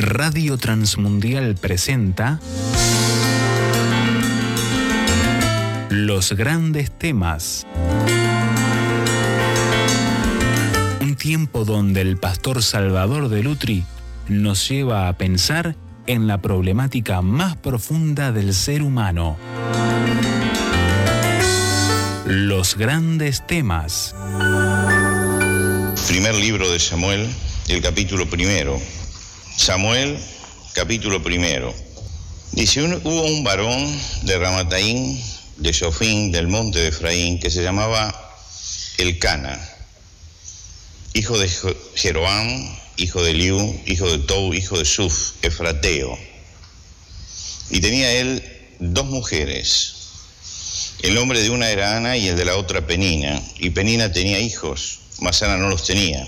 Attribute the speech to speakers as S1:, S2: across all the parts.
S1: Radio Transmundial presenta Los Grandes Temas. Un tiempo donde el pastor Salvador de Lutri nos lleva a pensar en la problemática más profunda del ser humano. Los Grandes Temas.
S2: Primer libro de Samuel, el capítulo 1. Samuel, capítulo 1. Dice, hubo un varón de Ramataim, de Sofín, del monte de Efraín, que se llamaba Elcana, hijo de Jeroam, hijo de Eliú, hijo de Tou, hijo de Suf, efrateo. Y tenía él 2 mujeres. El nombre de una era Ana y el de la otra Penina. Y Penina tenía hijos, mas Ana no los tenía.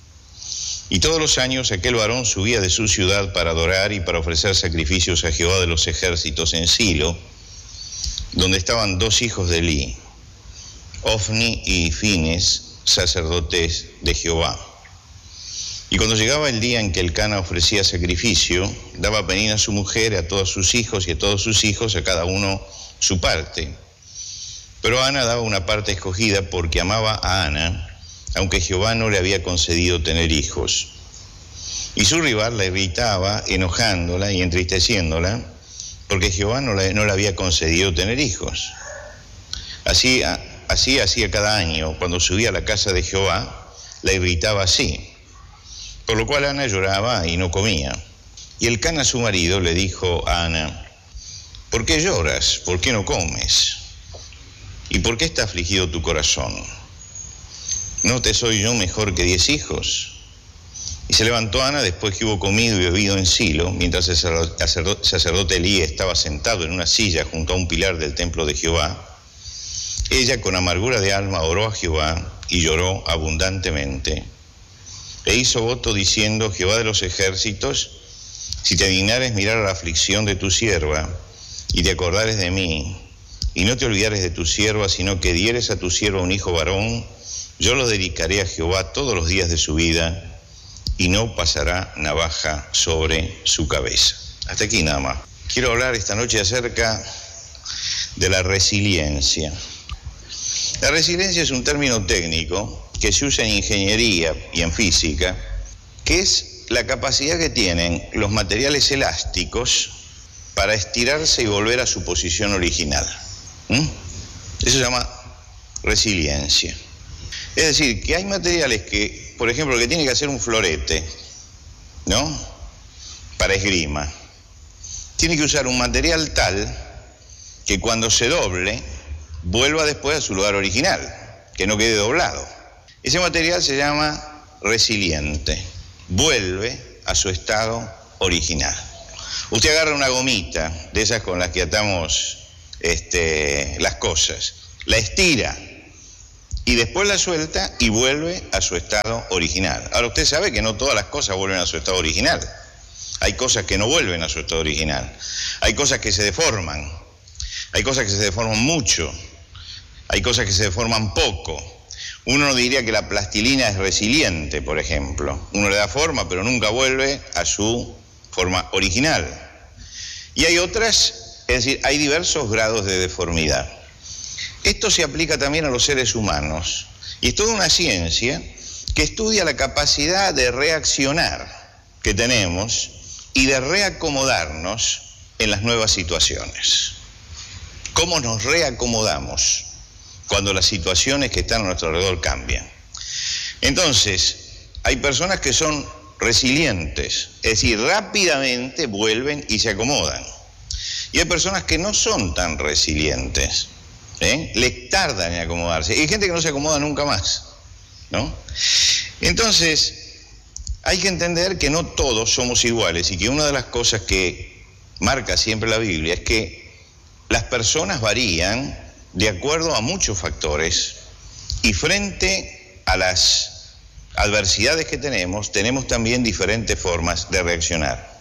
S2: Y todos los años aquel varón subía de su ciudad para adorar y para ofrecer sacrificios a Jehová de los ejércitos en Silo, donde estaban 2 hijos de Elí, Ofni y Fines, sacerdotes de Jehová. Y cuando llegaba el día en que Elcana ofrecía sacrificio, daba a Penina su mujer, a todos sus hijos y a todos sus hijos, a cada uno su parte. Pero Ana daba una parte escogida porque amaba a Ana, aunque Jehová no le había concedido tener hijos. Y su rival la irritaba, enojándola y entristeciéndola, porque Jehová no le había concedido tener hijos. Así hacía cada año, cuando subía a la casa de Jehová, la irritaba así. Por lo cual Ana lloraba y no comía. Y Elcana, su marido, le dijo a Ana, ¿por qué lloras? ¿Por qué no comes? ¿Y por qué está afligido tu corazón? ¿No te soy yo mejor que 10 hijos? Y se levantó Ana después que hubo comido y bebido en Silo, mientras el sacerdote Elí estaba sentado en una silla junto a un pilar del templo de Jehová. Ella con amargura de alma oró a Jehová y lloró abundantemente. E hizo voto diciendo, Jehová de los ejércitos, si te dignares mirar a la aflicción de tu sierva y te acordares de mí, y no te olvidares de tu sierva, sino que dieres a tu sierva un hijo varón, yo lo dedicaré a Jehová todos los días de su vida, y no pasará navaja sobre su cabeza. Hasta aquí nada más. Quiero hablar esta noche acerca de la resiliencia. La resiliencia es un término técnico que se usa en ingeniería y en física, que es la capacidad que tienen los materiales elásticos para estirarse y volver a su posición original. Eso se llama resiliencia. Es decir, que hay materiales que, por ejemplo, que tiene que hacer un florete, ¿no?, para esgrima, tiene que usar un material tal que cuando se doble, vuelva después a su lugar original, que no quede doblado. Ese material se llama resiliente, vuelve a su estado original. Usted agarra una gomita, de esas con las que atamos las cosas, la estira, y después la suelta y vuelve a su estado original. Ahora usted sabe que no todas las cosas vuelven a su estado original. Hay cosas que no vuelven a su estado original. Hay cosas que se deforman. Hay cosas que se deforman mucho. Hay cosas que se deforman poco. Uno no diría que la plastilina es resiliente, por ejemplo. Uno le da forma, pero nunca vuelve a su forma original. Y hay otras, es decir, hay diversos grados de deformidad. Esto se aplica también a los seres humanos, y es toda una ciencia que estudia la capacidad de reaccionar que tenemos y de reacomodarnos en las nuevas situaciones. ¿Cómo nos reacomodamos cuando las situaciones que están a nuestro alrededor cambian? Entonces, hay personas que son resilientes, es decir, rápidamente vuelven y se acomodan. Y hay personas que no son tan resilientes, les tardan en acomodarse. Y hay gente que no se acomoda nunca más, ¿no? Entonces, hay que entender que no todos somos iguales y que una de las cosas que marca siempre la Biblia es que las personas varían de acuerdo a muchos factores y frente a las adversidades que tenemos también diferentes formas de reaccionar.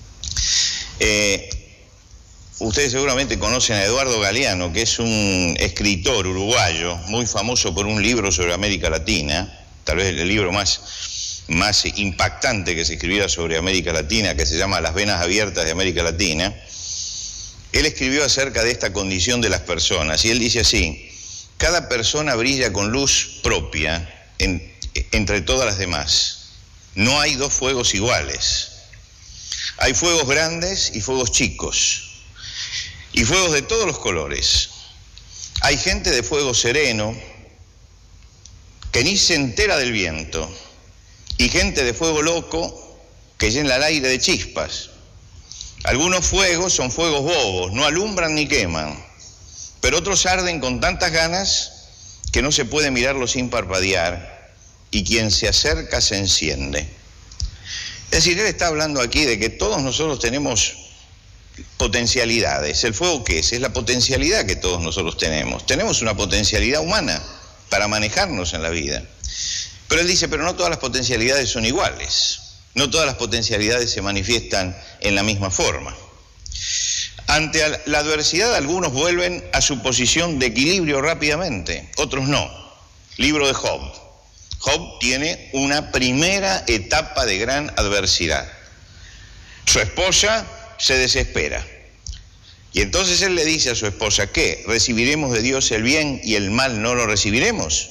S2: Ustedes seguramente conocen a Eduardo Galeano, que es un escritor uruguayo muy famoso por un libro sobre América Latina, tal vez el libro más más impactante que se escribiera sobre América Latina, que se llama Las venas abiertas de América Latina, él escribió acerca de esta condición de las personas, y él dice así: cada persona brilla con luz propia entre todas las demás. No hay dos fuegos iguales. Hay fuegos grandes y fuegos chicos, y fuegos de todos los colores. Hay gente de fuego sereno que ni se entera del viento, y gente de fuego loco que llena el aire de chispas. Algunos fuegos son fuegos bobos, no alumbran ni queman, pero otros arden con tantas ganas que no se puede mirarlos sin parpadear, y quien se acerca se enciende. Es decir, él está hablando aquí de que todos nosotros tenemos potencialidades. ¿El fuego qué es? Es la potencialidad que todos nosotros tenemos. Tenemos una potencialidad humana para manejarnos en la vida. Pero él dice, pero no todas las potencialidades son iguales. No todas las potencialidades se manifiestan en la misma forma. Ante la adversidad, algunos vuelven a su posición de equilibrio rápidamente, otros no. Libro de Job. Job tiene una primera etapa de gran adversidad. Su esposa se desespera. Y entonces él le dice a su esposa, ¿qué? ¿Recibiremos de Dios el bien y el mal no lo recibiremos?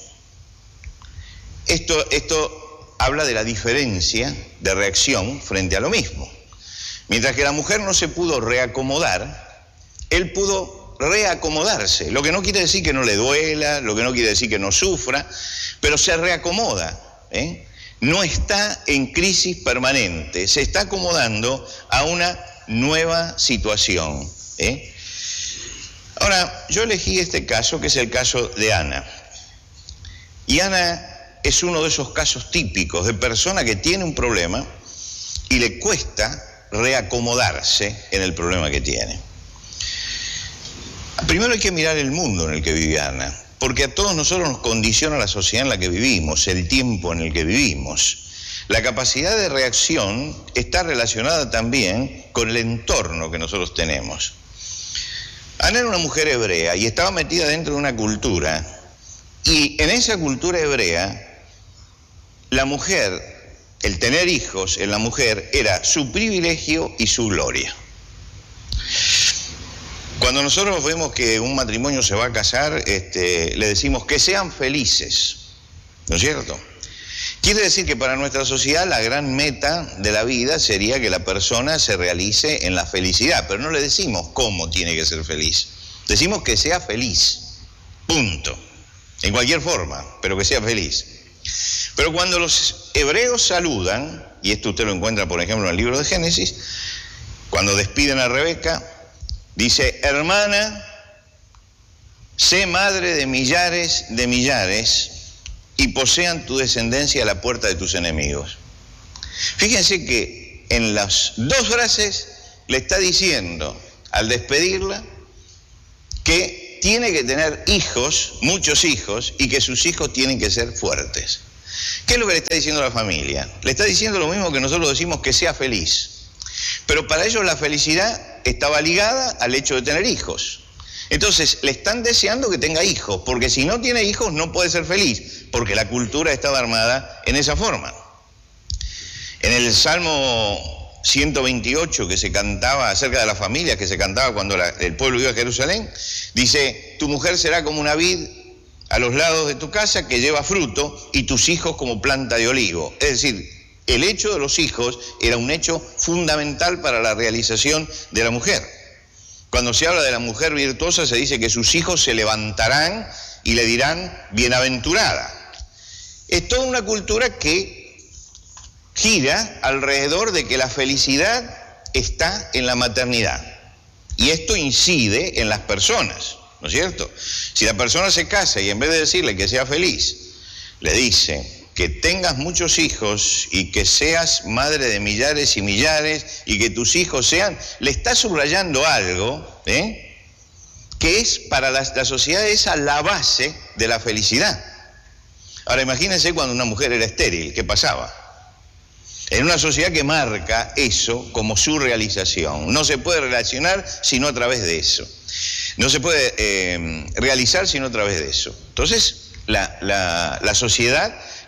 S2: Esto habla de la diferencia de reacción frente a lo mismo. Mientras que la mujer no se pudo reacomodar, él pudo reacomodarse. Lo que no quiere decir que no le duela, lo que no quiere decir que no sufra, pero se reacomoda, No está en crisis permanente, se está acomodando a una nueva situación, Ahora, yo elegí este caso, que es el caso de Ana. Y Ana es uno de esos casos típicos de persona que tiene un problema y le cuesta reacomodarse en el problema que tiene. Primero hay que mirar el mundo en el que vive Ana, porque a todos nosotros nos condiciona la sociedad en la que vivimos, el tiempo en el que vivimos. La capacidad de reacción está relacionada también con el entorno que nosotros tenemos. Ana era una mujer hebrea y estaba metida dentro de una cultura, y en esa cultura hebrea, la mujer, el tener hijos en la mujer era su privilegio y su gloria. Cuando nosotros vemos que un matrimonio se va a casar, le decimos que sean felices, ¿no es cierto? Quiere decir que para nuestra sociedad la gran meta de la vida sería que la persona se realice en la felicidad, pero no le decimos cómo tiene que ser feliz. Decimos que sea feliz, punto. En cualquier forma, pero que sea feliz. Pero cuando los hebreos saludan, y esto usted lo encuentra por ejemplo en el libro de Génesis, cuando despiden a Rebeca, dice, hermana, sé madre de millares y posean tu descendencia a la puerta de tus enemigos. Fíjense que en las dos frases le está diciendo, al despedirla, que tiene que tener hijos, muchos hijos, y que sus hijos tienen que ser fuertes. ¿Qué es lo que le está diciendo a la familia? Le está diciendo lo mismo que nosotros decimos, que sea feliz. Pero para ellos la felicidad estaba ligada al hecho de tener hijos. Entonces le están deseando que tenga hijos, porque si no tiene hijos no puede ser feliz, porque la cultura estaba armada en esa forma. En el Salmo 128 que se cantaba acerca de la familia, que se cantaba cuando el pueblo iba a Jerusalén, dice, tu mujer será como una vid a los lados de tu casa que lleva fruto, y tus hijos como planta de olivo. Es decir, el hecho de los hijos era un hecho fundamental para la realización de la mujer. Cuando se habla de la mujer virtuosa se dice que sus hijos se levantarán y le dirán bienaventurada. Es toda una cultura que gira alrededor de que la felicidad está en la maternidad. Y esto incide en las personas, ¿no es cierto? Si la persona se casa y en vez de decirle que sea feliz, le dice que tengas muchos hijos y que seas madre de millares y millares y que tus hijos sean, le está subrayando algo, que es para la sociedad esa la base de la felicidad. Ahora imagínense cuando una mujer era estéril, ¿qué pasaba? En una sociedad que marca eso como su realización. No se puede relacionar sino a través de eso. No se puede realizar sino a través de eso. Entonces, la sociedad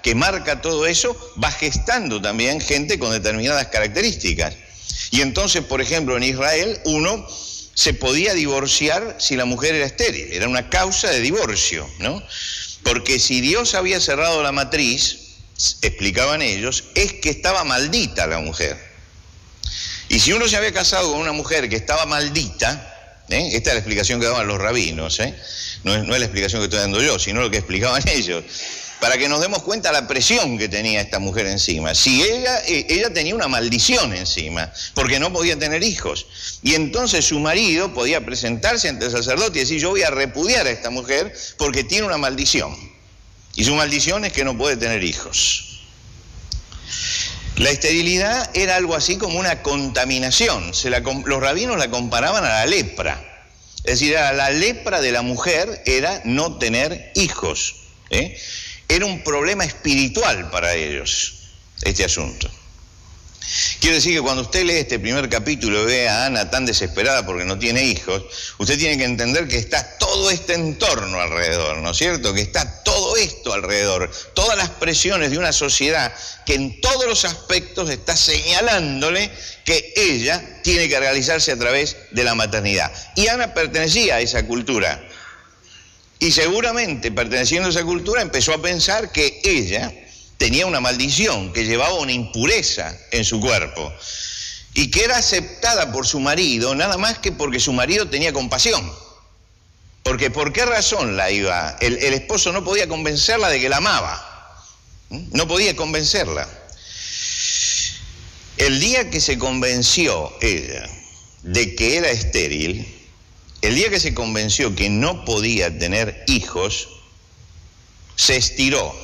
S2: que marca todo eso, va gestando también gente con determinadas características. Y entonces, por ejemplo, en Israel, uno se podía divorciar si la mujer era estéril, era una causa de divorcio, ¿no? Porque si Dios había cerrado la matriz, explicaban ellos, es que estaba maldita la mujer. Y si uno se había casado con una mujer que estaba maldita, esta es la explicación que daban los rabinos, no es la explicación que estoy dando yo, sino lo que explicaban ellos, para que nos demos cuenta la presión que tenía esta mujer encima. Si ella tenía una maldición encima, porque no podía tener hijos. Y entonces su marido podía presentarse ante el sacerdote y decir, yo voy a repudiar a esta mujer porque tiene una maldición. Y su maldición es que no puede tener hijos. La esterilidad era algo así como una contaminación. Los rabinos la comparaban a la lepra. Es decir, la lepra de la mujer era no tener hijos. Era un problema espiritual para ellos, este asunto. Quiere decir que cuando usted lee este primer capítulo y ve a Ana tan desesperada porque no tiene hijos, usted tiene que entender que está todo este entorno alrededor, ¿no es cierto? Que está todo esto alrededor, todas las presiones de una sociedad que en todos los aspectos está señalándole que ella tiene que realizarse a través de la maternidad. Y Ana pertenecía a esa cultura. Y seguramente, perteneciendo a esa cultura, empezó a pensar que ella tenía una maldición, que llevaba una impureza en su cuerpo y que era aceptada por su marido nada más que porque su marido tenía compasión. Porque ¿por qué razón el esposo no podía convencerla de que la amaba? No podía convencerla. El día que se convenció ella de que era estéril, el día que se convenció que no podía tener hijos, se estiró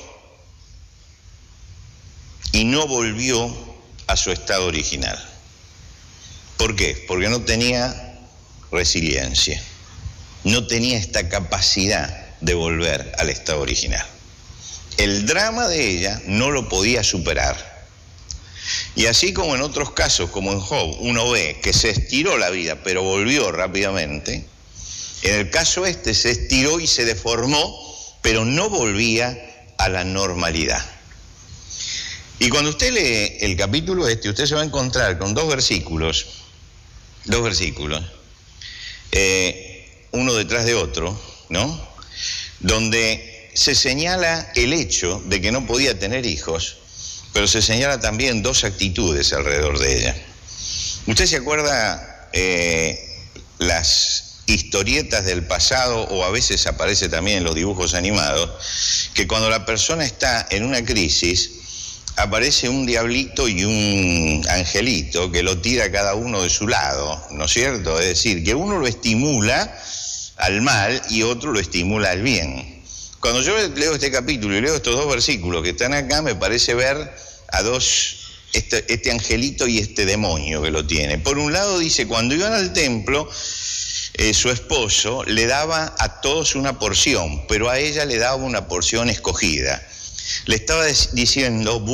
S2: y no volvió a su estado original. ¿Por qué? Porque no tenía resiliencia, no tenía esta capacidad de volver al estado original. El drama de ella no lo podía superar. Y así como en otros casos, como en Job, uno ve que se estiró la vida, pero volvió rápidamente, en el caso se estiró y se deformó, pero no volvía a la normalidad. Y cuando usted lee el capítulo usted se va a encontrar con dos versículos, uno detrás de otro, ¿no? Donde se señala el hecho de que no podía tener hijos, pero se señala también dos actitudes alrededor de ella. ¿Usted se acuerda las historietas del pasado, o a veces aparece también en los dibujos animados, que cuando la persona está en una crisis, aparece un diablito y un angelito que lo tira cada uno de su lado, ¿no es cierto? Es decir, que uno lo estimula al mal y otro lo estimula al bien. Cuando yo leo este capítulo y leo estos dos versículos que están acá, me parece ver a este angelito y este demonio que lo tiene. Por un lado dice, cuando iban al templo, su esposo le daba a todos una porción, pero a ella le daba una porción escogida. Le estaba diciendo,